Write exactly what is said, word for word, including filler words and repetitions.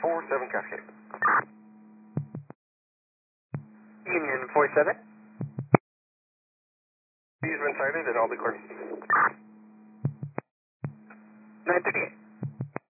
four seven Cascade. Union forty-seven. He's been sighted and I'll be clear. nine thirty-eight.